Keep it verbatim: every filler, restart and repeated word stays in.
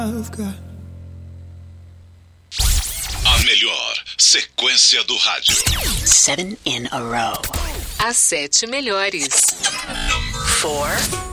A melhor sequência do rádio. Seven in a row. As sete melhores. Four.